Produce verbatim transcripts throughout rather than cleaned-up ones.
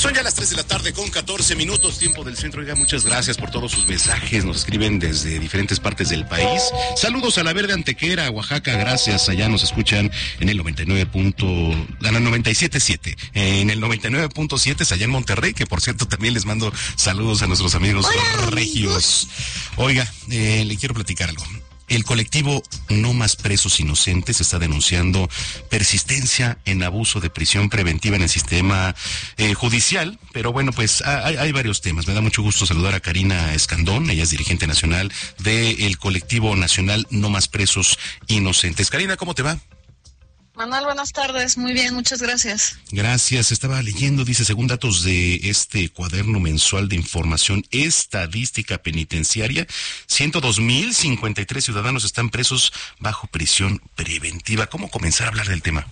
Son ya las tres de la tarde con catorce minutos, tiempo del centro. Oiga, muchas gracias por todos sus mensajes. Nos escriben desde diferentes partes del país. Saludos a la Verde Antequera, Oaxaca, gracias. Allá nos escuchan en el noventa y nueve. En el noventa y siete punto siete. En el noventa y nueve punto siete es allá en Monterrey, que por cierto también les mando saludos a nuestros amigos Hola, regios. Oiga, eh, le quiero platicar algo. El colectivo No Más Presos Inocentes está denunciando persistencia en abuso de prisión preventiva en el sistema eh, judicial, pero bueno, pues hay, hay varios temas. Me da mucho gusto saludar a Karina Escandón, ella es dirigente nacional del colectivo nacional No Más Presos Inocentes. Karina, ¿cómo te va? Manuel, buenas tardes. Muy bien, muchas gracias. Gracias. Estaba leyendo, dice, según datos de este cuaderno mensual de información estadística penitenciaria, ciento dos mil cincuenta y tres ciudadanos están presos bajo prisión preventiva. ¿Cómo comenzar a hablar del tema?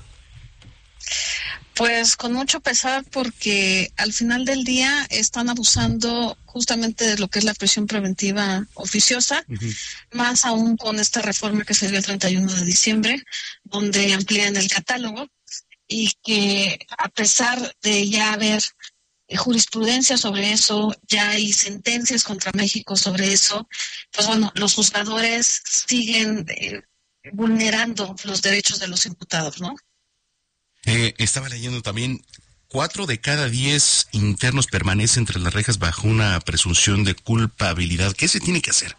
Pues con mucho pesar, porque al final del día están abusando justamente de lo que es la prisión preventiva oficiosa, uh-huh. Más aún con esta reforma que se dio el treinta y uno de diciembre, donde amplían el catálogo y que a pesar de ya haber jurisprudencia sobre eso, ya hay sentencias contra México sobre eso, pues bueno, los juzgadores siguen eh, vulnerando los derechos de los imputados, ¿no? Eh, estaba leyendo también, cuatro de cada diez internos permanecen entre las rejas bajo una presunción de culpabilidad. ¿Qué se tiene que hacer?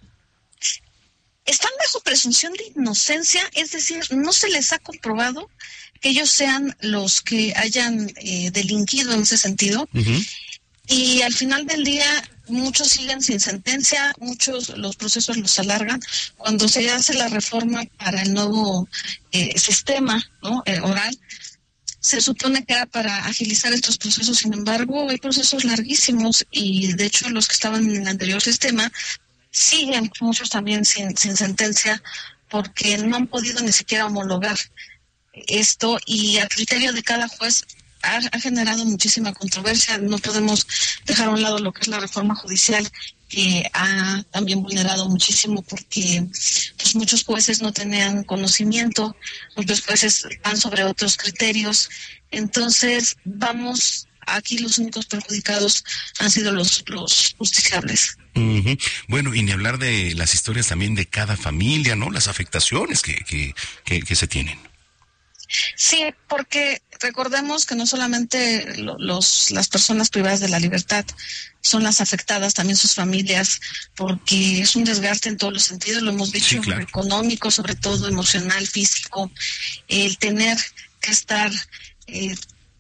Están bajo presunción de inocencia, es decir, no se les ha comprobado que ellos sean los que hayan eh, delinquido en ese sentido. Uh-huh. Y al final del día, muchos siguen sin sentencia, muchos los procesos los alargan. Cuando se hace la reforma para el nuevo eh, sistema, ¿no? eh, oral, se supone que era para agilizar estos procesos. Sin embargo, hay procesos larguísimos y de hecho los que estaban en el anterior sistema siguen muchos también sin, sin sentencia porque no han podido ni siquiera homologar esto, y a criterio de cada juez Ha, ha generado muchísima controversia. No podemos dejar a un lado lo que es la reforma judicial, que ha también vulnerado muchísimo porque pues muchos jueces no tenían conocimiento, muchos jueces van sobre otros criterios. Entonces, vamos, aquí los únicos perjudicados han sido los, los justiciables. Uh-huh. Bueno, y ni hablar de las historias también de cada familia, ¿no? Las afectaciones que, que, que, que se tienen. Sí, porque recordemos que no solamente los las personas privadas de la libertad son las afectadas, también sus familias, porque es un desgaste en todos los sentidos, lo hemos dicho, sí, claro. Económico, sobre todo emocional, físico, el tener que estar eh,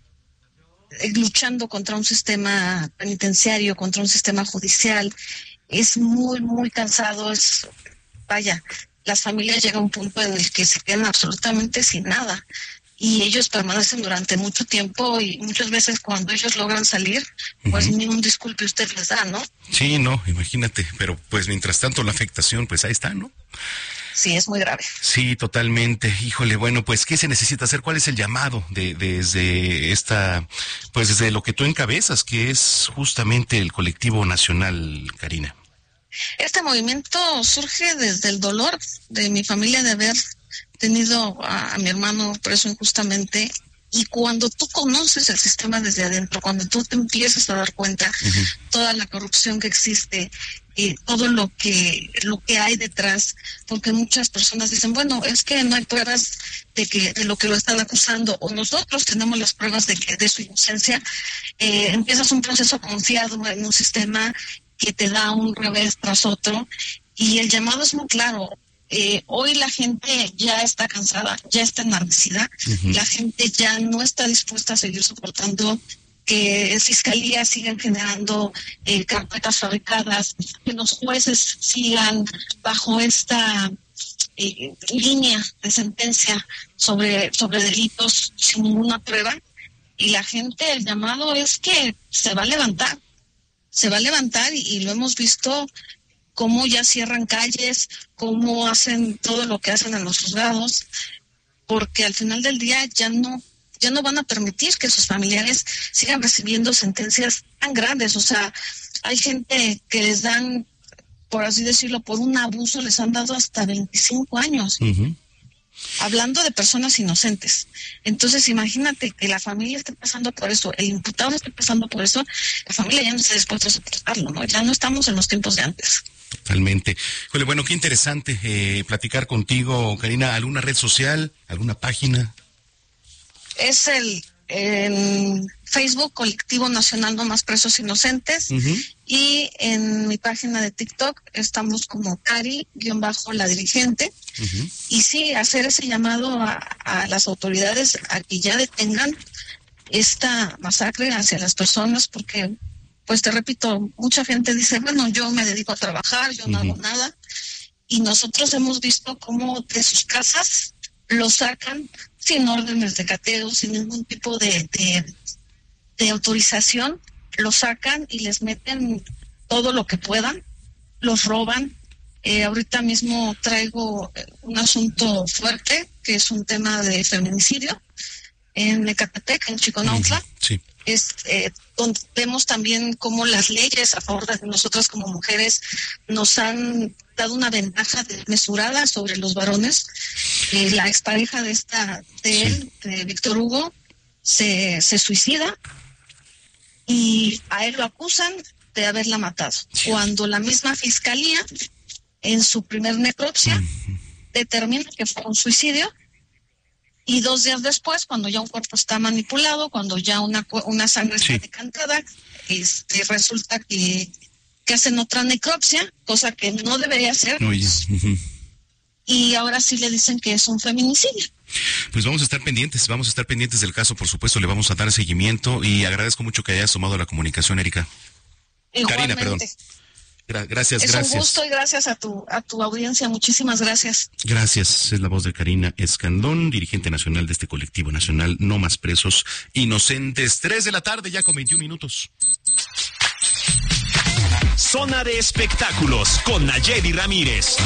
luchando contra un sistema penitenciario, contra un sistema judicial, es muy, muy cansado, es, vaya, las familias llegan a un punto en el que se quedan absolutamente sin nada y ellos permanecen durante mucho tiempo y muchas veces cuando ellos logran salir, pues uh-huh. Ni un disculpe usted les da, ¿no? Sí, no, imagínate, pero pues mientras tanto la afectación, pues ahí está, ¿no? Sí, es muy grave. Sí, totalmente. Híjole, bueno, pues, ¿qué se necesita hacer? ¿Cuál es el llamado de, de desde esta, pues desde lo que tú encabezas, que es justamente el colectivo nacional, Karina? Este movimiento surge desde el dolor de mi familia de haber tenido a, a mi hermano preso injustamente, y cuando tú conoces el sistema desde adentro, cuando tú te empiezas a dar cuenta uh-huh. Toda la corrupción que existe, y todo lo que lo que hay detrás, porque muchas personas dicen, bueno, es que no hay pruebas de que de lo que lo están acusando, o nosotros tenemos las pruebas de que de su inocencia, eh, empiezas un proceso confiado en un sistema que te da un revés tras otro, y el llamado es muy claro. Eh, hoy la gente ya está cansada, ya está enardecida, uh-huh. La gente ya no está dispuesta a seguir soportando que fiscalías sigan generando eh, carpetas fabricadas, que los jueces sigan bajo esta eh, línea de sentencia sobre, sobre delitos sin ninguna prueba, y la gente, el llamado es que se va a levantar. Se va a levantar y, y lo hemos visto cómo ya cierran calles, cómo hacen todo lo que hacen en los juzgados, porque al final del día ya no ya no van a permitir que sus familiares sigan recibiendo sentencias tan grandes. O sea, hay gente que les dan, por así decirlo, por un abuso les han dado hasta veinticinco años. Uh-huh. hablando de personas inocentes. Entonces, imagínate que la familia esté pasando por eso, el imputado esté pasando por eso, la familia ya no está dispuesta a soportarlo, ¿no? Ya no estamos en los tiempos de antes. Totalmente. Híjole, bueno, qué interesante eh, platicar contigo, Karina. ¿Alguna red social, alguna página? Es el en Facebook, Colectivo Nacional No Más Presos Inocentes, uh-huh. Y en mi página de TikTok estamos como Cari-la dirigente, uh-huh. Y sí, hacer ese llamado a, a las autoridades a que ya detengan esta masacre hacia las personas, porque, pues te repito, mucha gente dice, bueno, yo me dedico a trabajar, yo uh-huh. no hago nada, y nosotros hemos visto cómo de sus casas lo sacan sin órdenes de cateo, sin ningún tipo de, de, de autorización, los sacan y les meten todo lo que puedan, los roban. Eh, ahorita mismo traigo un asunto fuerte, que es un tema de feminicidio, en Ecatepec, en Chiconautla. Sí. Es, eh, donde vemos también cómo las leyes a favor de nosotras como mujeres nos han dado una ventaja desmesurada sobre los varones. Eh, la expareja de esta de él, sí. de Víctor Hugo, se, se suicida y a él lo acusan de haberla matado. Sí. Cuando la misma fiscalía, en su primer necropsia, uh-huh. determina que fue un suicidio. Y dos días después, cuando ya un cuerpo está manipulado, cuando ya una una sangre está sí. decantada, este, resulta que, que hacen otra necropsia, cosa que no debería hacer. Oye. Uh-huh. Y ahora sí le dicen que es un feminicidio. Pues vamos a estar pendientes, vamos a estar pendientes del caso, por supuesto, le vamos a dar seguimiento y agradezco mucho que hayas tomado la comunicación, Erika. Igualmente. Karina, perdón. Gra- gracias, es gracias. Es un gusto y gracias a tu a tu audiencia. Muchísimas gracias. Gracias. Es la voz de Karina Escandón, dirigente nacional de este colectivo nacional No Más Presos Inocentes. Tres de la tarde, ya con veintiún minutos. Zona de espectáculos con Nayeli Ramírez.